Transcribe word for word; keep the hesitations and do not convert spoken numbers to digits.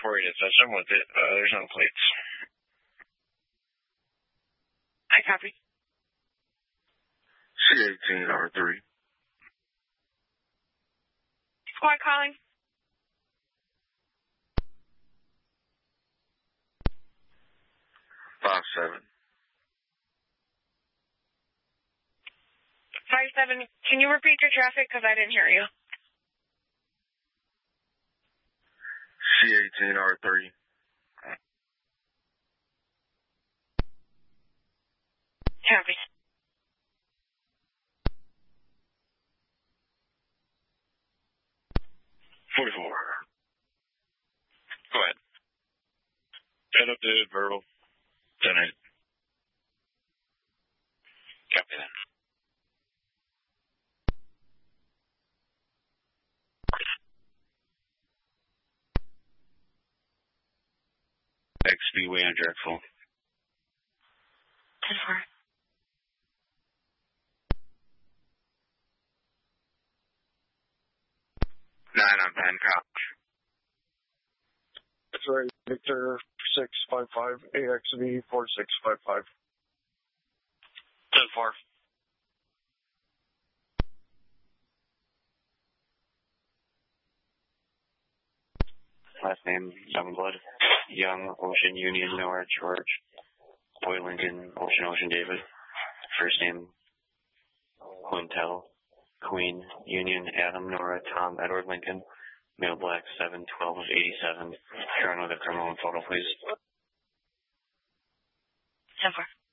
for you to touch them with it. Uh, there's no plates. I copy. C eighteen R three. Squad calling. Five seven. Five seven. Can you repeat your traffic? Because I didn't hear you. C eighteen R three. Copy. Forty-four. Go ahead. Ten updated verbal. Ten eight. Copy that. X Speedway on Drexel. ten four. Nine on Bangkok. That's right, Victor six five five, A X V four six five five. ten four. Last name, Youngblood. Young, Ocean, Union, Nora, George. Boy, Lincoln, Ocean, Ocean, David. First name, Quintel. Queen, Union, Adam, Nora, Tom, Edward, Lincoln. Male black, seven twelve eighty-seven. Toronto, the criminal and photo, please. ten four.